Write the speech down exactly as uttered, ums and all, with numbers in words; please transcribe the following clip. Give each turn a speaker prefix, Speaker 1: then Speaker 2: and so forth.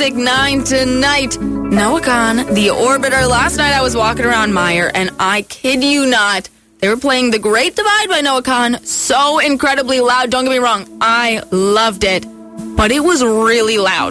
Speaker 1: Music nine tonight. Noah Kahan, The Orbiter. Last night I was walking around Meyer, and I kid you not, they were playing The Great Divide by Noah Kahan so incredibly loud. Don't get me wrong, I loved it, but it was really loud.